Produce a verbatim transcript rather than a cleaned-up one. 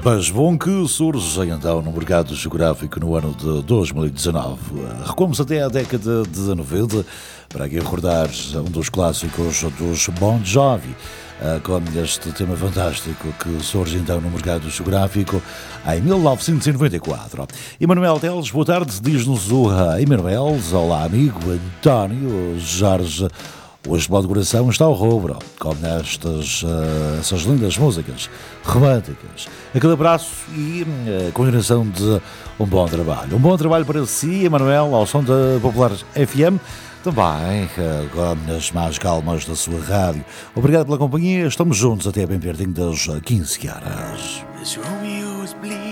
Mas bom que surge então no mercado geográfico no ano de dois mil e dezanove. Recuamos até à década de noventa para aqui recordar um dos clássicos dos Bon Jovi, com este tema fantástico que surge então no mercado geográfico em mil novecentos e noventa e quatro. Emanuel Teles, boa tarde, diz-nos o Emanuel. Olá amigo António Jorge. Hoje, pela decoração, está o rubro, com estas uh, essas lindas músicas românticas. Aquele abraço e uh, continuação de um bom trabalho. Um bom trabalho para si, Emanuel, ao som da Popular F M, também uh, com as mais calmas da sua rádio. Obrigado pela companhia, estamos juntos até bem pertinho das quinze horas.